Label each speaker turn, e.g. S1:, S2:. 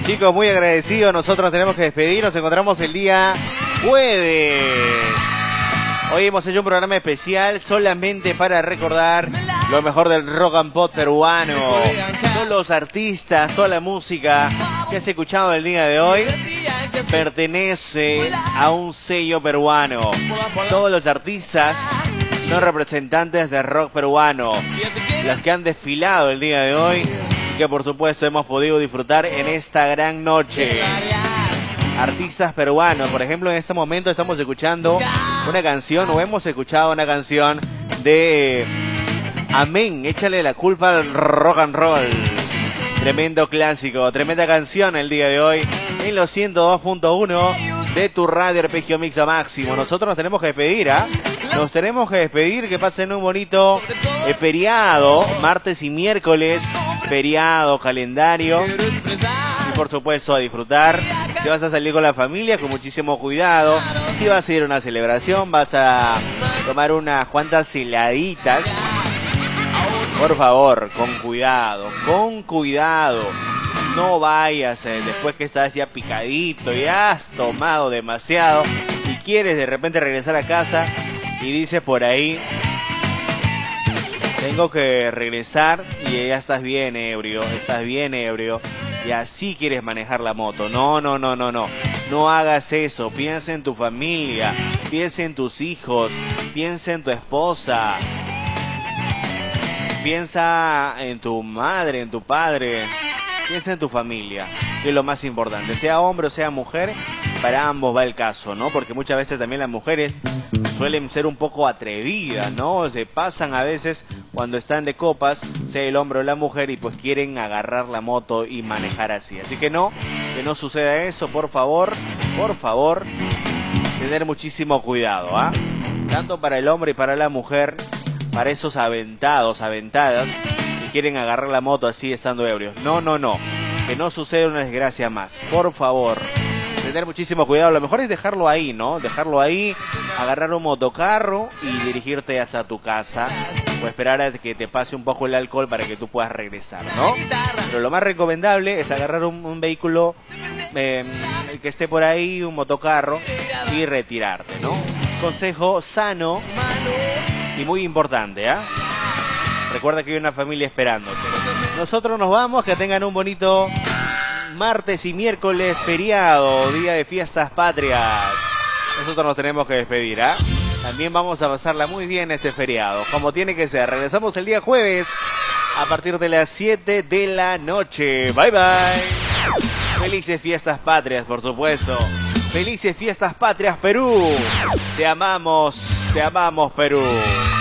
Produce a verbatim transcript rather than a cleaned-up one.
S1: Chicos, muy agradecidos. Nosotros tenemos que despedir. Nos encontramos el día jueves. Hoy hemos hecho un programa especial solamente para recordar lo mejor del rock and pop peruano. Todos los artistas, toda la música que has escuchado el día de hoy pertenece a un sello peruano. Todos los artistas son representantes del rock peruano. Los que han desfilado el día de hoy, que por supuesto hemos podido disfrutar en esta gran noche. Artistas peruanos, por ejemplo, en este momento estamos escuchando una canción, o hemos escuchado una canción de Amén, échale la culpa al rock and roll. Tremendo clásico, tremenda canción el día de hoy en los ciento dos punto uno de tu radio Arpegio Mix a Máximo. Nosotros nos tenemos que despedir, ¿ah? ¿eh? Nos tenemos que despedir, que pasen un bonito eh, feriado, martes y miércoles, feriado, calendario. Y por supuesto a disfrutar. Si vas a salir con la familia, con muchísimo cuidado. Si vas a ir a una celebración, vas a tomar unas cuantas heladitas. Por favor, con cuidado, con cuidado. No vayas eh, después que estás ya picadito y has tomado demasiado y quieres de repente regresar a casa y dices por ahí, tengo que regresar, y ya estás bien ebrio, estás bien ebrio. Y así quieres manejar la moto. No, no, no, no, no. No hagas eso. Piensa en tu familia. Piensa en tus hijos. Piensa en tu esposa. Piensa en tu madre, en tu padre. Piensa en tu familia, que es lo más importante. Sea hombre o sea mujer, para ambos va el caso, ¿no? Porque muchas veces también las mujeres suelen ser un poco atrevidas, ¿no? Se pasan a veces cuando están de copas, sea el hombre o la mujer, y pues quieren agarrar la moto y manejar así. Así que no, que no suceda eso, por favor, por favor, tener muchísimo cuidado, ¿ah? ¿eh? Tanto para el hombre y para la mujer, para esos aventados, aventadas, que quieren agarrar la moto así estando ebrios. No, no, no, que no suceda una desgracia más, por favor. Tener muchísimo cuidado, lo mejor es dejarlo ahí, ¿no? Dejarlo ahí, agarrar un motocarro y dirigirte hasta tu casa, o esperar a que te pase un poco el alcohol para que tú puedas regresar, ¿no? Pero lo más recomendable es agarrar un, un vehículo eh, que esté por ahí, un motocarro, y retirarte, ¿no? Consejo sano y muy importante, ¿ah? ¿eh? Recuerda que hay una familia esperándote. Nosotros nos vamos, que tengan un bonito martes y miércoles, feriado, día de fiestas patrias. Nosotros nos tenemos que despedir, ¿ah? ¿eh? También vamos a pasarla muy bien este feriado, como tiene que ser. Regresamos el día jueves a partir de las siete de la noche. Bye, bye. Felices fiestas patrias, por supuesto. Felices fiestas patrias, Perú. Te amamos, te amamos, Perú.